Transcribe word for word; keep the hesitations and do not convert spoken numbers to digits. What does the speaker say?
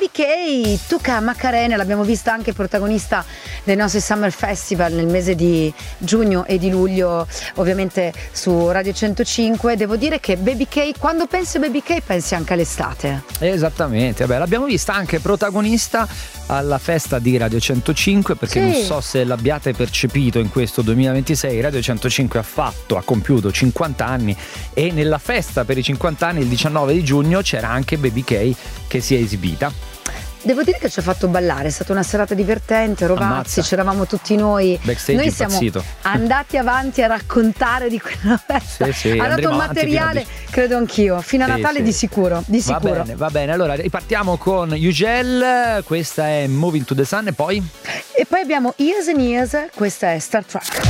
K, Tuca Macarena, l'abbiamo vista anche protagonista dei nostri Summer Festival nel mese di giugno e di luglio, ovviamente su Radio centocinque. Devo dire che Baby K, quando pensi a Baby K pensi anche all'estate. Esattamente, beh, l'abbiamo vista anche protagonista alla festa di Radio centocinque, perché sì, non so se l'abbiate percepito, in questo duemilaventisei Radio centocinque ha fatto, ha compiuto cinquanta anni, e nella festa per i cinquanta anni il diciannove di giugno c'era anche Baby K che si è esibita. Devo dire che ci ha fatto ballare, è stata una serata divertente, Rovazzi, c'eravamo tutti noi. Backstage noi siamo impazzito. andati avanti a raccontare di quella festa. Sì, sì, ha dato un materiale, credo anch'io, fino a sì, Natale sì, di sicuro, di va sicuro. Bene, va bene, allora ripartiamo con Ugel, questa è Moving to the Sun, e poi? E poi abbiamo Years and Years, questa è Star Trek.